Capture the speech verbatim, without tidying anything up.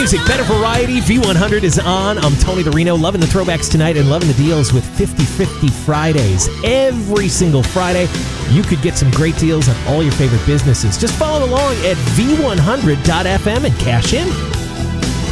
music, better variety. V one hundred is on. I'm Tony the Reno, loving the throwbacks tonight and loving the deals with fifty fifty Fridays. Every single Friday, you could get some great deals on all your favorite businesses. Just follow along at V one hundred dot F M and cash in.